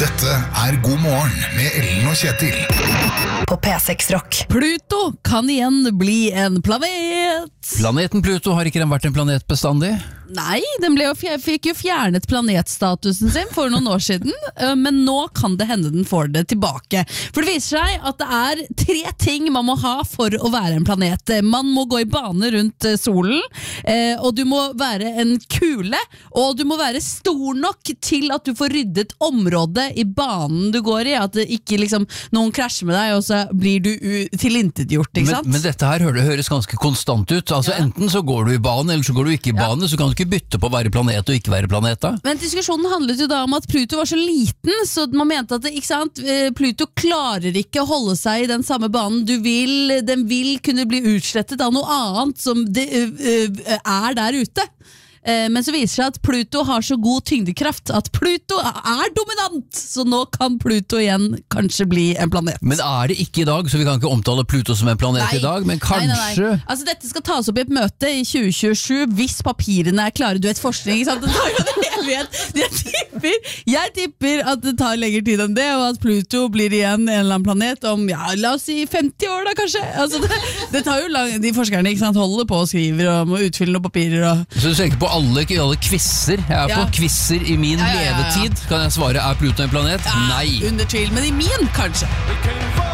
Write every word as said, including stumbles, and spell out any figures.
Dette er God morgen med Ellen og Kjetil. På P seks Rock. Pluto kan igjen bli en planet. Planeten Pluto, har ikke den vært en planet bestandig? Nei, den ble jo, fikk jo fjernet planetstatusen sin for noen år siden, men nå kan det hende den får det tilbake. For det viser seg at det er tre ting man må ha for å være en planet. Man må gå i bane rundt solen, og du må være en kule, og du må være stor nok til at du får ryddet området i banen du går i, at det ikke liksom, noen krasjer med deg, og så blir du tilintetgjort, ikke sant? Men, men dette her høres ganske konstant ut. Altså ja. Enten så går du i banen, eller så går du ikke i banen, ja. Så kan du ikke bytte på å være planet og ikke være planet da. Men diskusjonen handlet jo da om at Pluto var så liten, så man mente at det, ikke sant, Pluto klarer ikke å holde seg i den samme banen du vil, den vil kunne bli utslettet av noe annet som det er der ute. Men så viser det seg at Pluto har så god tyngdekraft at Pluto er dominant, så nå kan Pluto igjen kanskje bli en planet. Men er det ikke i dag, så vi kan ikke omtale Pluto som en planet nei. I dag, men kanskje... Nei, nei, nei. Altså dette skal tas opp i et møte i tjue tjuesju hvis papirene er klare. Du vet forskning, ikke sant? Det tar jo en evighet. Jeg tipper, jeg tipper at det tar lengre tid enn det, og at Pluto blir igjen en eller annen planet om, ja, la oss si femti år da kanskje. Altså det, det tar jo lang... De forskerne, ikke sant, holder på og skriver og må utfylle noen papirer og... Så du tenker på alle, alle quizzer. Jeg er ja. På quizzer i min ja, ja, ja, ja. levetid. Kan jeg svare, er Pluto en planet? Ja, nei. Under tvil, men i min kanskje.